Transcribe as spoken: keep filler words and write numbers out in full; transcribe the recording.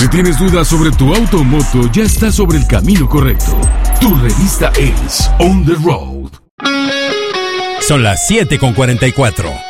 Si tienes dudas sobre tu auto o moto, ya estás sobre el camino correcto. Tu revista es On The Road. Son las siete con cuarenta y cuatro.